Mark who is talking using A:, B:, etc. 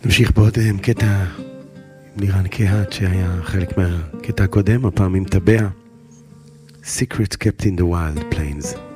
A: נמשיך בעוד קטע עם לירן קהת שהיה חלק מהקטע הקודם, הפעם עם טבע. Secrets kept in the wild plains.